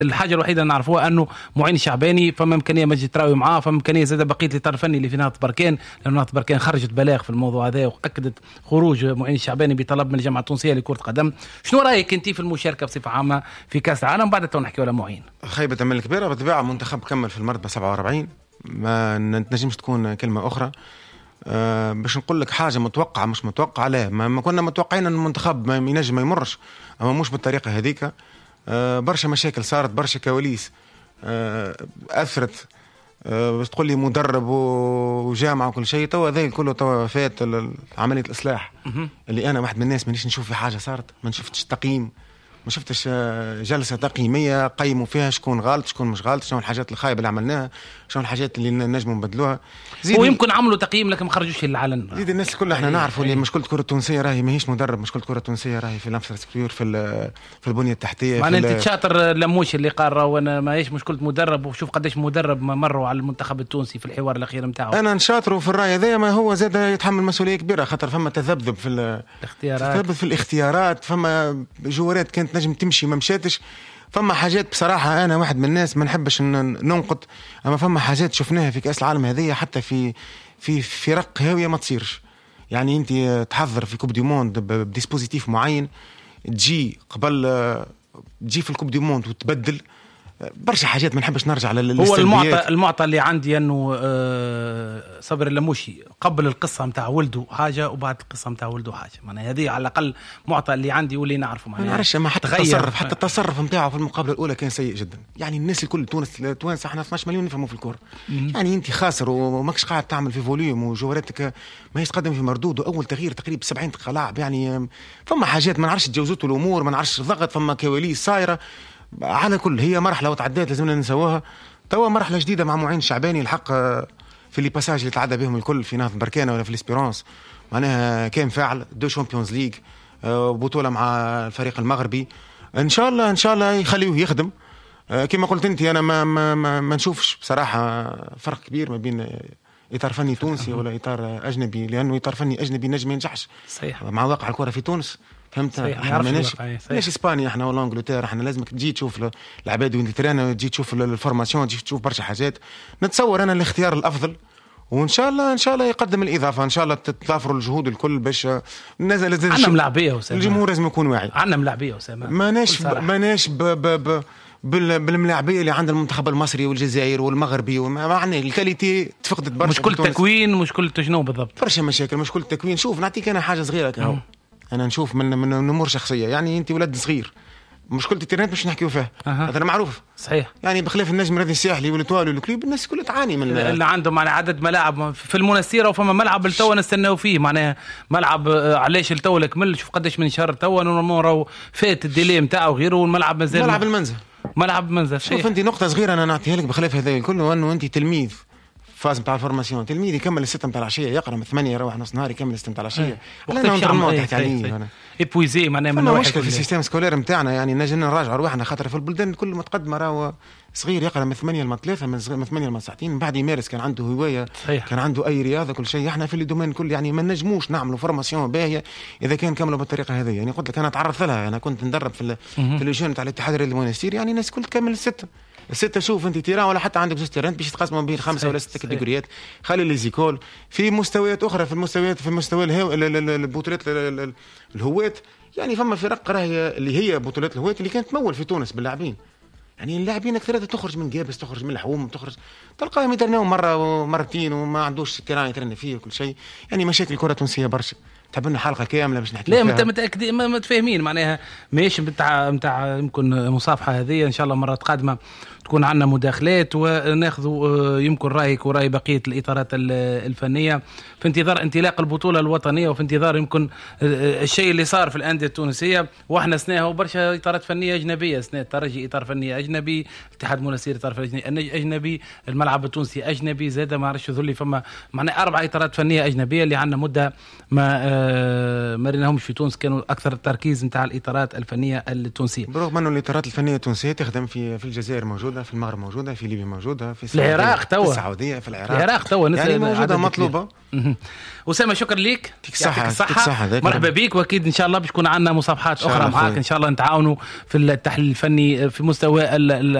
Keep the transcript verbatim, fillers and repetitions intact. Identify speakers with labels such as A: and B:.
A: الحاجه الوحيده اللي نعرفوها انه معين الشعباني فما امكانيه مجد تراوي معاه، فما امكانيه زاد بقيه الاطار الفني اللي في نهضه بركان، لان نهضه بركان خرجت بلاغ في الموضوع هذا واكدت خروج معين الشعباني بطلب من الجامعه التونسيه لكره قدم. شنو رايك انت في المشاركه بصفه عامه في كاس العالم بعد تو نحكيو على معين؟
B: خيبه امل كبيره بالطبيعه، منتخب كمل في المرتبه سبعة وأربعين، ما نجمش تكون كلمه اخرى. أه باش نقول لك حاجه متوقعه مش متوقعه، لا ما, ما كنا متوقعين ان المنتخب ما ينجم ما يمرش، اما مش بالطريقه هذيك. أه برشا مشاكل صارت، برشا كواليس أه اثرت. أه باش تقول لي مدرب وجامعه وكل شيء، توا هذا كله توا فات عمليه الاصلاح اللي انا واحد من الناس مانيش نشوف في حاجه صارت، ما شفتش تقييم، ما شفتش جلسه تقييميه قيموا فيها شكون غلط شكون مش غلط، شنو الحاجات الخايبه اللي عملناها، شنو الحاجات اللي نجموا نبدلوها.
A: ويمكن عملوا تقييم لكن ما خرجوش للعلن.
B: زيد الناس الكل احنا نعرفوا اللي مشكله الكره التونسيه راهي ماهيش مدرب، مشكله الكره التونسيه راهي في الانفراستركتور، في في البنيه التحتيه.
A: معناها انت تشاطر لموش اللي قال وانا ماهيش مشكله مدرب، وشوف قداش مدرب ما مروا على المنتخب التونسي في الحوار الاخير نتاعو.
B: انا نشاطره في الراي هذا، ما هو زاد يتحمل مسؤوليه كبيره، خاطر فما تذبذب في
A: الاختيارات،
B: تذبذب في الاختيارات، فما جوارات كانت نجم تمشي ما مشاتش، فما حاجات بصراحة أنا واحد من الناس ما نحبش ننقد، أما فما حاجات شفناها في كأس العالم هذه حتى في في في رق هاوية ما تصيرش. يعني أنت تحضر في كوب دي موند بديسبوزيتيف معين، تجي قبل تجي في الكوب دي موند وتبدل برشا حاجات، ما نحبش نرجع للسلبيات.
A: هو المعطى المعطى اللي عندي انه آه صبر اللموشي قبل القصه نتاع ولده حاجه وبعد القصه نتاع ولده حاجه، معناها هذه على الاقل معطى اللي عندي واللي نعرفه.
B: معناها ما نعرفش، ما حتى التصرف حتى التصرف نتاعه في المقابله الاولى كان سيء جدا. يعني الناس الكل تونس توانسه احنا اثناش مليون نفهموا في الكوره، يعني انت خاسر وماكش قاعد تعمل في فوليوم وجواراتك ما يتقدم في مردود، واول تغيير تقريبا سبعين دقيقه لاعب. يعني فما حاجات ما نعرفش تجاوزته الامور، ما نعرفش ضغط، فما كواليس صايره. على كل هي مرحله وتعدات لازمنا نسووها. توا مرحله جديده مع معين الشعباني، الحق في اللي باساج اللي تعدى بهم الكل في نهضه بركانه ولا في الاسبيرونس، معناها كان فاعل دو شامبيونز ليج، بطوله مع الفريق المغربي. ان شاء الله ان شاء الله يخليوه يخدم. كما قلت انت انا ما ما ما, ما نشوفش بصراحه فرق كبير ما بين اطار فني تونسي ولا اطار اجنبي، لانه اطار فني اجنبي نجم ما ينجحش
A: صحيح مع
B: مع واقع الكره في تونس. فهمت؟ احنا ماناش ماناش اسبانيا احنا ولا انجلترا، احنا لازمك تجي تشوف العباد وانت ترانا، تجي تشوف الفورماسيون، تجي تشوف برشا حاجات. نتصور انا الاختيار الافضل، وان شاء الله ان شاء الله يقدم الاضافه، ان شاء الله تتضافروا الجهود الكل باش نزل.
A: عندنا ملاعبيه وسام،
B: الجمهور لازم يكون واعي.
A: عندنا ملاعبيه وسام،
B: ماناش ماناش ب ب ب بالملاعبيه اللي عند المنتخب المصري والجزائر والمغربي، وما عندنا الكاليتي تفقدت برشا.
A: مشكل التكوين، مشكل شنو بالضبط؟
B: برشا مشاكل، مشكل التكوين. شوف نعطيك انا حاجه صغيره كهو، انا نشوف من من امور شخصيه. يعني انت ولد صغير، مشكله الانترنت مش نحكيو فيها، هذا أه. معروف
A: صحيح.
B: يعني بخلاف النجم الرياضي الساحلي والتوالي والكلوب، الناس كلها تعاني من
A: اللي عندهم يعني عدد ملاعب في المنستيره، وفما ملعب التو نستناو فيه، معناها ملعب علاش التو لكمل. شوف قداش من شهر تو نورمال فات الديلي نتاعو غيره، والملعب مازال
B: ملعب المنزه
A: ملعب المنزل.
B: شوف انت نقطه صغيره انا نعطيها لك بخلاف هذا كله، انه انت تلميذ فاز نتاع الفورماسيون، تلميذ يكمل الستة نتاع العشيه، يقرا من ثمانية يروح نص نهار يكمل الستة نتاع العشيه.
A: انا نضرب تحت عليه انا ايبويزي، معناها من
B: مشكله في السيستم سكولير نتاعنا. يعني نجي نراجعوا رواحنا، خاطر في البلدان كل متقدمه راهو صغير يقرا من ثمانية لما ثلاثة، من ثمانية لما ساعتين، من بعد يمارس كان عنده هوايه صحيح. كان عنده اي رياضه كل شيء. احنا في الدومين كل يعني ما نجموش نعملوا فورماسيون باهيه اذا كان كملوا بالطريقه هذه. يعني قلت لك انا تعرضت لها، انا كنت ندرب في في اللجان تاع الاتحاد الرياضي المونستير، يعني الناس كل تكمل السته الستة. شوف انت تيران ولا حتى عندك زوج تيران باش تقسموا بين خمسه ولا ست كاتيجوريات، خلي لي زيكول في مستويات اخرى، في المستويات في مستوى الهو البطولات الهوات. يعني فما فرق راهي اللي هي بطولات الهوات اللي كانت تمول في تونس باللاعبين. يعني اللاعبين اكثر تخرج من جابس، تخرج من الحوم، تخرج تلقاهم يترناو مره ومرتين وما عندوش تيران يترنى فيه وكل شيء. يعني مشاكل الكره التونسيه برشا، تحب لنا حلقه كامله باش نحكي
A: فيها. لا انت متاكد ما متفاهمين، معناها ماشي نتاع نتاع يمكن مصافحه هذه ان شاء الله مرات قادمه تكون عندنا مداخلات وناخذوا يمكن رايك وراي بقيه الاطارات الفنيه في انتظار انطلاق البطوله الوطنيه، وفي انتظار يمكن الشيء اللي صار في الانديه التونسيه. واحنا سناه برشا اطارات فنيه اجنبيه، سناه الترجي اطار فني اجنبي، الاتحاد المنستير اطار فني اجنبي، الملعب التونسي اجنبي، زاد ما عرفش ذولي فما معناها اربع اطارات فنيه اجنبيه اللي عندنا مده ما ما ريناهمش في تونس كانوا اكثر التركيز نتاع الاطارات الفنيه التونسيه،
B: برغم انه الاطارات الفنيه التونسيه تخدم في في الجزائر موجوده، في المغرب موجوده، في ليبيا موجوده، في
A: العراق توا،
B: في السعوديه، في العراق
A: العراق توا
B: يعني موجوده مطلوبه.
A: أسامة شكرا ليك،
B: يعطيك الصحة،
A: مرحبا بك، واكيد ان شاء الله باش يكون عندنا مصافحات اخرى معاك ان شاء الله نتعاونوا في التحليل الفني في مستوى